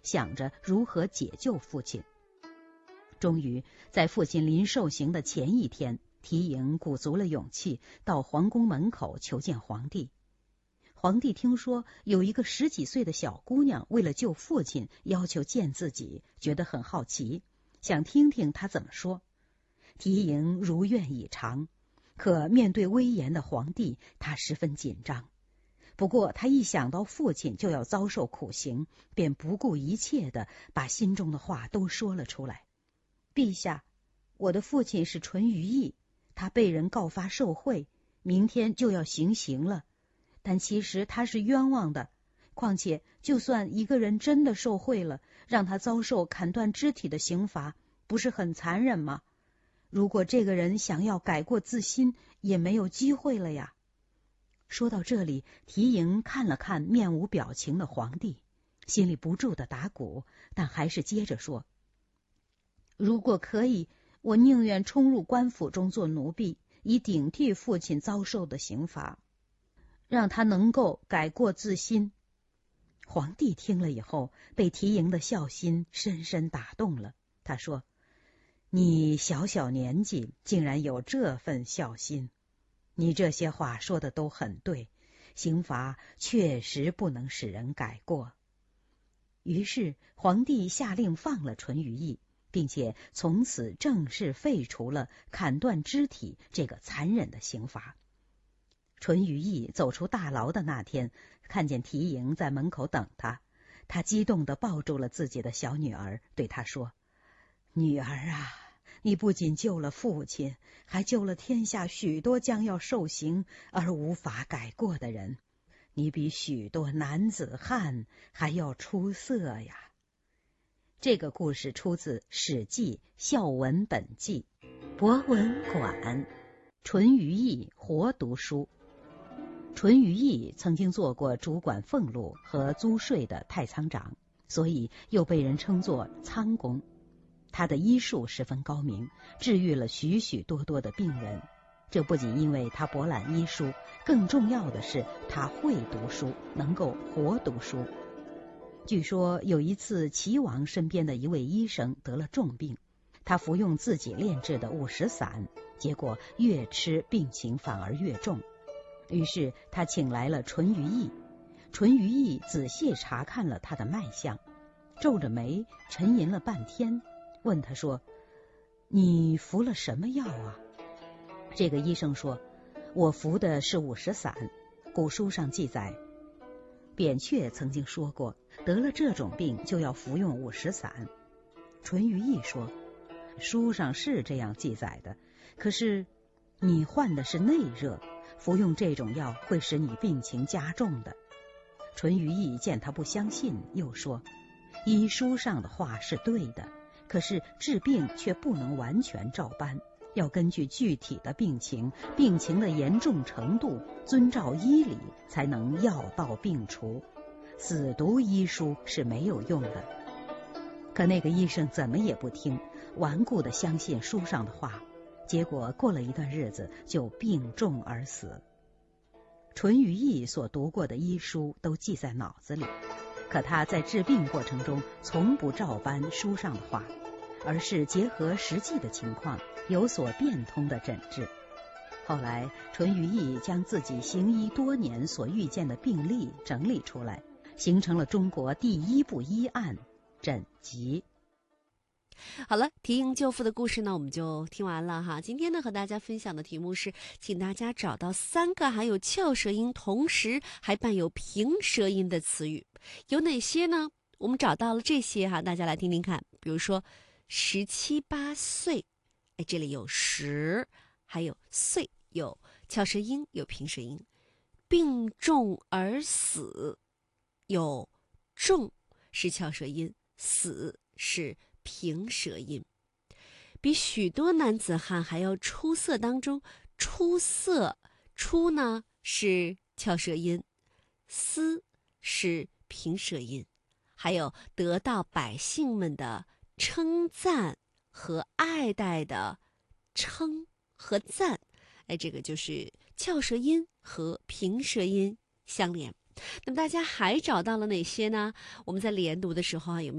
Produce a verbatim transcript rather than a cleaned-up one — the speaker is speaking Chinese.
想着如何解救父亲。终于在父亲临受刑的前一天，缇萦鼓足了勇气到皇宫门口求见皇帝。皇帝听说有一个十几岁的小姑娘为了救父亲要求见自己，觉得很好奇，想听听她怎么说。缇萦如愿以偿，可面对威严的皇帝，她十分紧张。不过她一想到父亲就要遭受苦刑，便不顾一切地把心中的话都说了出来。陛下，我的父亲是淳于意，他被人告发受贿，明天就要行刑了。但其实他是冤枉的，况且就算一个人真的受贿了，让他遭受砍断肢体的刑罚，不是很残忍吗？如果这个人想要改过自新，也没有机会了呀。说到这里，缇萦看了看面无表情的皇帝，心里不住的打鼓，但还是接着说，如果可以，我宁愿冲入官府中做奴婢，以顶替父亲遭受的刑罚，让他能够改过自新。皇帝听了以后，被缇萦的孝心深深打动了。他说，你小小年纪竟然有这份孝心，你这些话说的都很对，刑罚确实不能使人改过。于是皇帝下令放了淳于意，并且从此正式废除了砍断肢体这个残忍的刑罚。淳于意走出大牢的那天，看见缇萦在门口等他，他激动地抱住了自己的小女儿，对她说，女儿啊，你不仅救了父亲，还救了天下许多将要受刑而无法改过的人，你比许多男子汉还要出色呀。这个故事出自《史记·孝文本纪》。博文馆，淳于意活读书。淳于意曾经做过主管俸禄和租税的太仓长，所以又被人称作仓公。他的医术十分高明，治愈了许许多多的病人。这不仅因为他博览医书，更重要的是他会读书，能够活读书。据说有一次，齐王身边的一位医生得了重病，他服用自己炼制的五石散，结果越吃病情反而越重。于是他请来了淳于意，淳于意仔细查看了他的脉象，皱着眉沉吟了半天，问他说，你服了什么药啊？这个医生说，我服的是五石散，古书上记载，扁鹊曾经说过，得了这种病就要服用五石散。淳于意说，书上是这样记载的，可是你患的是内热，服用这种药会使你病情加重的。淳于意见他不相信，又说，医书上的话是对的，可是治病却不能完全照搬，要根据具体的病情、病情的严重程度，遵照医理才能药到病除。死读医书是没有用的。可那个医生怎么也不听，顽固地相信书上的话，结果过了一段日子就病重而死。淳于意所读过的医书都记在脑子里，可他在治病过程中从不照搬书上的话，而是结合实际的情况，有所变通的诊治。后来淳于意将自己行医多年所遇见的病例整理出来，形成了中国第一部医案《诊疾》。 好了，缇萦救父的故事呢，我们就听完了哈。今天呢，和大家分享的题目是，请大家找到三个含有翘舌音，同时还伴有平舌音的词语，有哪些呢？我们找到了这些哈，大家来听听看。比如说，十七八岁，哎，这里有十，还有岁，有翘舌音，有平舌音。病重而死，有重是翘舌音，死是平舌音。比许多男子汉还要出色当中，出色出呢是翘舌音，思是平舌音，还有得到百姓们的称赞和爱戴的称和赞，哎，这个就是翘舌音和平舌音相连。那么大家还找到了哪些呢？我们在连读的时候啊，有没有